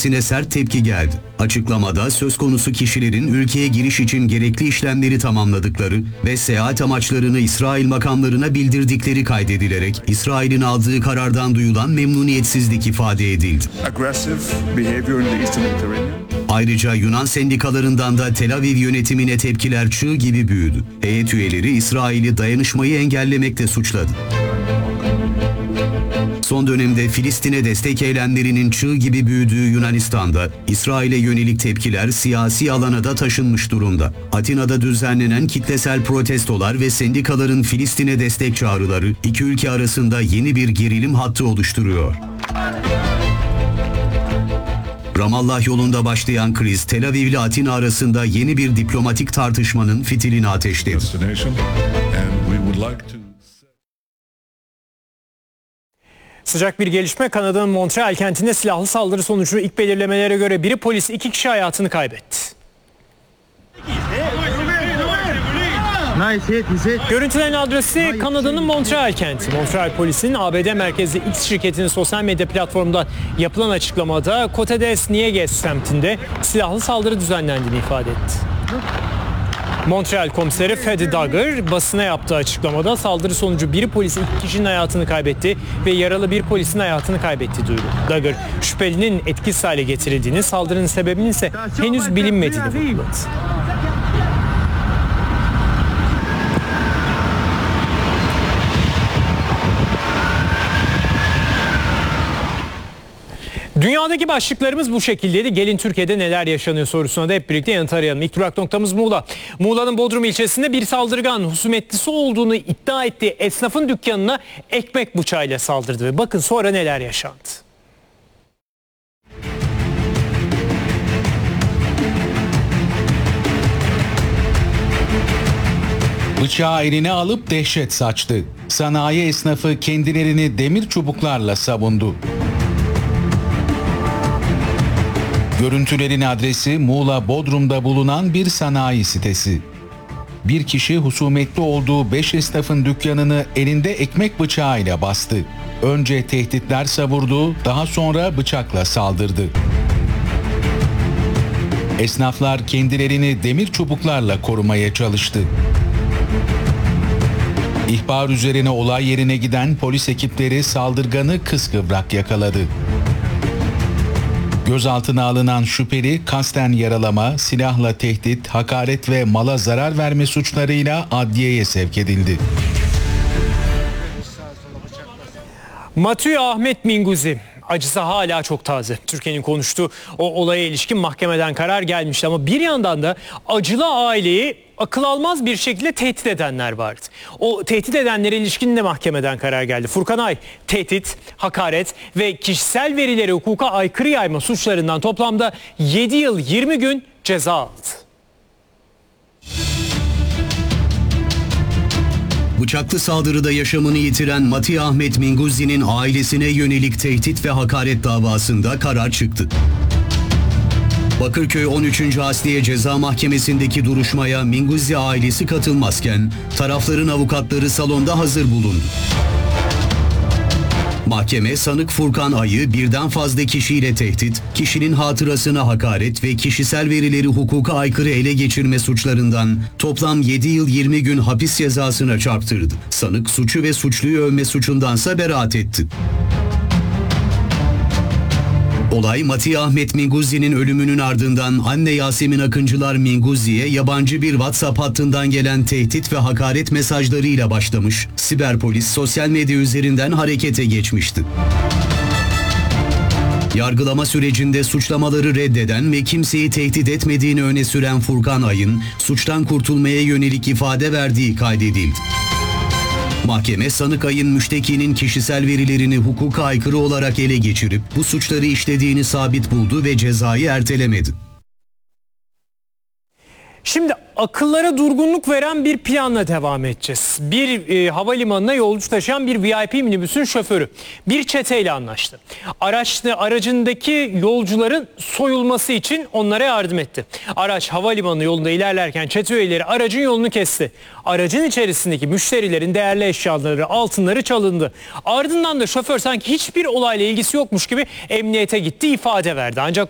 kendisine sert tepki geldi. Açıklamada söz konusu kişilerin ülkeye giriş için gerekli işlemleri tamamladıkları ve seyahat amaçlarını İsrail makamlarına bildirdikleri kaydedilerek İsrail'in aldığı karardan duyulan memnuniyetsizlik ifade edildi. Ayrıca Yunan sendikalarından da Tel Aviv yönetimine tepkiler çığ gibi büyüdü. Heyet üyeleri İsrail'i dayanışmayı engellemekle suçladı. Son dönemde Filistin'e destek eylemlerinin çığ gibi büyüdüğü Yunanistan'da İsrail'e yönelik tepkiler siyasi alana da taşınmış durumda. Atina'da düzenlenen kitlesel protestolar ve sendikaların Filistin'e destek çağrıları iki ülke arasında yeni bir gerilim hattı oluşturuyor. Ramallah yolunda başlayan kriz, Tel Aviv ile Atina arasında yeni bir diplomatik tartışmanın fitilini ateşledi. Sıcak bir gelişme, Kanada'nın Montreal kentinde silahlı saldırı sonucu ilk belirlemelere göre biri polis, 2 kişi hayatını kaybetti. Görüntülerin adresi Kanada'nın Montreal kenti. Montreal polisinin ABD merkezli X şirketinin sosyal medya platformunda yapılan açıklamada Côte des Neiges semtinde silahlı saldırı düzenlendiğini ifade etti. Montreal komiseri Freddy Duggar basına yaptığı açıklamada saldırı sonucu biri polis, 2 kişinin hayatını kaybetti ve yaralı bir polisin hayatını kaybettiği duyurdu. Duggar şüphelinin etkisiz hale getirildiğini, saldırının sebebinin ise henüz bilinmediğini vurguladı. Dünyadaki başlıklarımız bu şekildeydi. Gelin Türkiye'de neler yaşanıyor sorusuna da hep birlikte yanıt arayalım. İlk durak noktamız Muğla. Muğla'nın Bodrum ilçesinde bir saldırgan husumetlisi olduğunu iddia ettiği esnafın dükkanına ekmek bıçağıyla saldırdı. Ve bakın sonra neler yaşandı. Bıçağı eline alıp dehşet saçtı. Sanayi esnafı kendilerini demir çubuklarla savundu. Görüntülerin adresi Muğla Bodrum'da bulunan bir sanayi sitesi. Bir kişi husumetli olduğu 5 esnafın dükkanını elinde ekmek bıçağıyla bastı. Önce tehditler savurdu, daha sonra bıçakla saldırdı. Esnaflar kendilerini demir çubuklarla korumaya çalıştı. İhbar üzerine olay yerine giden polis ekipleri saldırganı kıskıvrak yakaladı. Gözaltına alınan şüpheli kasten yaralama, silahla tehdit, hakaret ve mala zarar verme suçlarıyla adliyeye sevk edildi. Mathieu Ahmet Minguzzi. Acısı hala çok taze. Türkiye'nin konuştuğu o olaya ilişkin mahkemeden karar gelmişti ama bir yandan da acılı aileyi akıl almaz bir şekilde tehdit edenler vardı. O tehdit edenlere ilişkin de mahkemeden karar geldi. Furkan Ay, tehdit, hakaret ve kişisel verileri hukuka aykırı yayma suçlarından toplamda 7 yıl 20 gün ceza aldı. Bıçaklı saldırıda yaşamını yitiren Mathieu Ahmet Minguzzi'nin ailesine yönelik tehdit ve hakaret davasında karar çıktı. Bakırköy 13. Asliye Ceza Mahkemesi'ndeki duruşmaya Minguzzi ailesi katılmazken tarafların avukatları salonda hazır bulundu. Mahkeme sanık Furkan Ay'ı birden fazla kişiyle tehdit, kişinin hatırasına hakaret ve kişisel verileri hukuka aykırı ele geçirme suçlarından toplam 7 yıl 20 gün hapis cezasına çarptırdı. Sanık suçu ve suçluyu övme suçundansa beraat etti. Olay Mathieu Ahmet Minguzzi'nin ölümünün ardından anne Yasemin Akıncılar Minguzzi'ye yabancı bir WhatsApp hattından gelen tehdit ve hakaret mesajlarıyla başlamış. Siber polis sosyal medya üzerinden harekete geçmişti. Yargılama sürecinde suçlamaları reddeden ve kimseyi tehdit etmediğini öne süren Furkan Ay'ın suçtan kurtulmaya yönelik ifade verdiği kaydedildi. Mahkeme sanık Ay'ın müştekinin kişisel verilerini hukuka aykırı olarak ele geçirip bu suçları işlediğini sabit buldu ve cezayı ertelemedi. Şimdi akıllara durgunluk veren bir planla devam edeceğiz. Bir havalimanına yolcu taşıyan bir VIP minibüsün şoförü bir çeteyle anlaştı. Aracındaki yolcuların soyulması için onlara yardım etti. Araç havalimanı yolunda ilerlerken çete üyeleri aracın yolunu kesti. Aracın içerisindeki müşterilerin değerli eşyaları, altınları çalındı. Ardından da şoför sanki hiçbir olayla ilgisi yokmuş gibi emniyete gitti, ifade verdi. Ancak